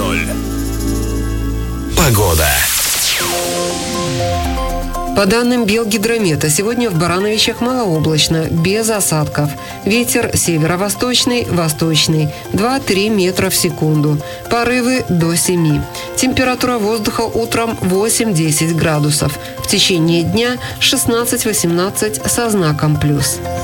0. Погода. По данным Белгидромета, сегодня в Барановичах малооблачно, без осадков. Ветер северо-восточный, восточный, 2-3 метра в секунду. Порывы до 7. Температура воздуха утром 8-10 градусов. В течение дня 16-18 со знаком плюс.